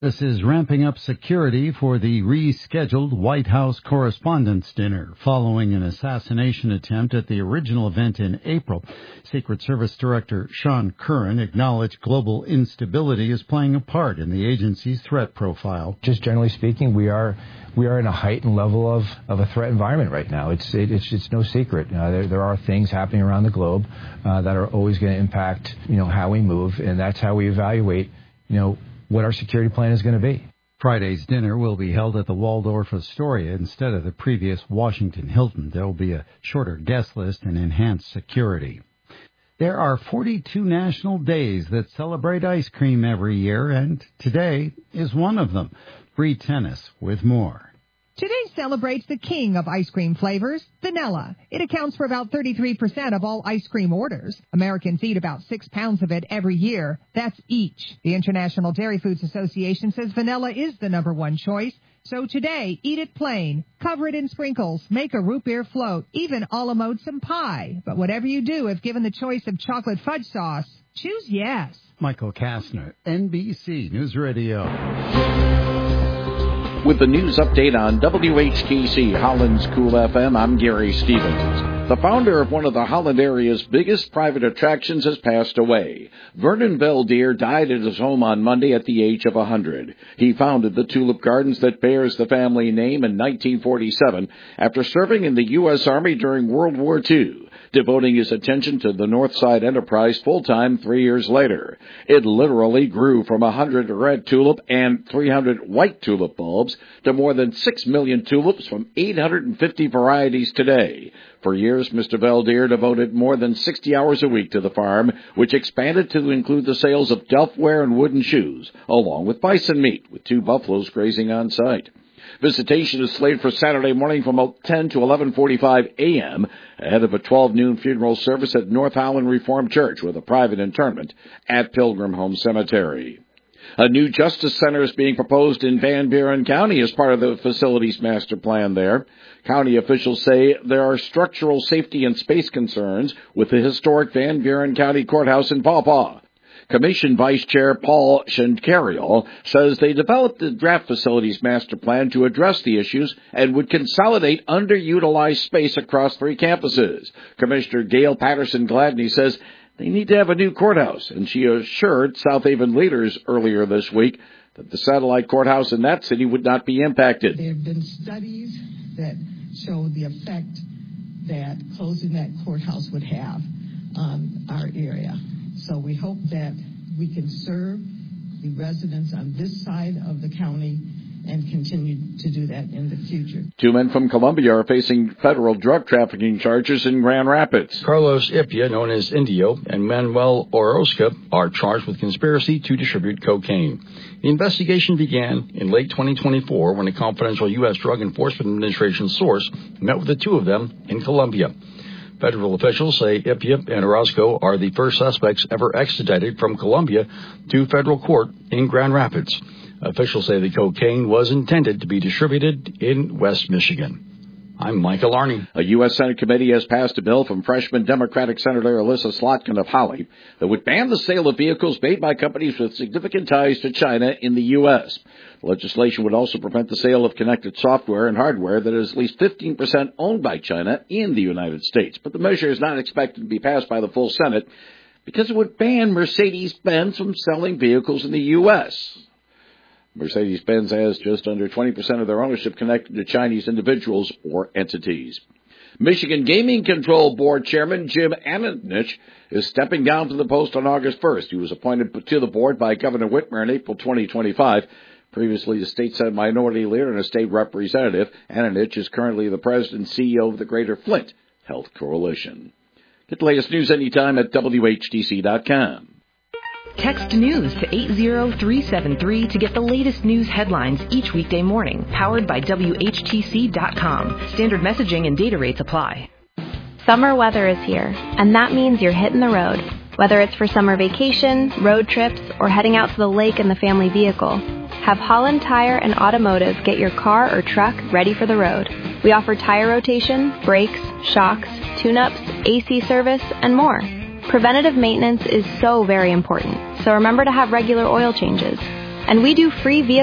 This is ramping up security for the rescheduled White House Correspondents' Dinner following an assassination attempt at the original event in April. Secret Service Director Sean Curran acknowledged global instability is playing a part in the agency's threat profile. Just generally speaking, we are in a heightened level of a threat environment right now. It's no secret. There are things happening around the globe that are always going to impact how we move, and that's how we evaluate what our security plan is going to be. Friday's dinner will be held at the Waldorf Astoria instead of the previous Washington Hilton. There will be a shorter guest list and enhanced security. There are 42 national days that celebrate ice cream every year, and today is one of them. Bree Tennis with more. Today celebrates the king of ice cream flavors, vanilla. It accounts for about 33% of all ice cream orders. Americans eat about 6 pounds of it every year. That's each. The International Dairy Foods Association says vanilla is the number one choice. So today, eat it plain, cover it in sprinkles, make a root beer float, even a la mode some pie. But whatever you do, if given the choice of chocolate fudge sauce, choose yes. Michael Kastner, NBC News Radio. With the news update on WHTC Holland's Cool FM, I'm Gary Stevens. The founder of one of the Holland area's biggest private attractions has passed away. Vernon Beldier died at his home on Monday at the age of 100. He founded the Tulip Gardens that bears the family name in 1947 after serving in the U.S. Army during World War II. Devoting his attention to the Northside enterprise full-time 3 years later. It literally grew from 100 red tulip and 300 white tulip bulbs to more than 6 million tulips from 850 varieties today. For years, Mr. Beldier devoted more than 60 hours a week to the farm, which expanded to include the sales of delftware and wooden shoes, along with bison meat, with 2 buffaloes grazing on site. Visitation is slated for Saturday morning from 10 to 11:45 a.m. ahead of a 12 noon funeral service at North Holland Reformed Church with a private interment at Pilgrim Home Cemetery. A new justice center is being proposed in Van Buren County as part of the facilities master plan there. County officials say there are structural safety and space concerns with the historic Van Buren County Courthouse in Paw Paw. Commission Vice Chair Paul Schenkariel says they developed the draft facilities master plan to address the issues and would consolidate underutilized space across 3 campuses. Commissioner Gail Patterson-Gladney says they need to have a new courthouse, and she assured South Haven leaders earlier this week that the satellite courthouse in that city would not be impacted. There have been studies that show the effect that closing that courthouse would have on our area. So we hope that we can serve the residents on this side of the county and continue to do that in the future. 2 men from Columbia are facing federal drug trafficking charges in Grand Rapids. Carlos Ipia, known as Indio, and Manuel Orozca are charged with conspiracy to distribute cocaine. The investigation began in late 2024 when a confidential U.S. Drug Enforcement Administration source met with the 2 of them in Colombia. Federal officials say Ipia and Orozco are the first suspects ever extradited from Colombia to federal court in Grand Rapids. Officials say the cocaine was intended to be distributed in West Michigan. I'm Michael Arney. A U.S. Senate committee has passed a bill from freshman Democratic Senator Alyssa Slotkin of Holly that would ban the sale of vehicles made by companies with significant ties to China in the U.S. The legislation would also prevent the sale of connected software and hardware that is at least 15% owned by China in the United States. But the measure is not expected to be passed by the full Senate because it would ban Mercedes-Benz from selling vehicles in the U.S. Mercedes-Benz has just under 20% of their ownership connected to Chinese individuals or entities. Michigan Gaming Control Board Chairman Jim Ananich is stepping down from the post on August 1st. He was appointed to the board by Governor Whitmer in April 2025. Previously a state Senate minority leader and a state representative, Ananich is currently the president and CEO of the Greater Flint Health Coalition. Get the latest news anytime at WHTC.com. Text news to 80373 to get the latest news headlines each weekday morning. Powered by WHTC.com. Standard messaging and data rates apply. Summer weather is here, and that means you're hitting the road. Whether it's for summer vacation, road trips, or heading out to the lake in the family vehicle, have Holland Tire and Automotive get your car or truck ready for the road. We offer tire rotation, brakes, shocks, tune-ups, AC service, and more. Preventative maintenance is so very important, so remember to have regular oil changes. And we do free vehicle